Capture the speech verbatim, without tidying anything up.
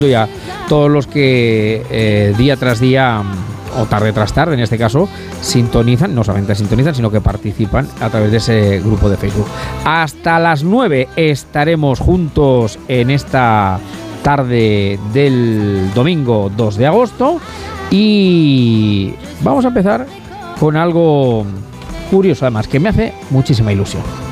y a todos los que eh, día tras día, o tarde tras tarde en este caso, sintonizan, no solamente sintonizan, sino que participan a través de ese grupo de Facebook. Hasta las nueve estaremos juntos en esta tarde del domingo dos de agosto y vamos a empezar con algo curioso, además, que me hace muchísima ilusión.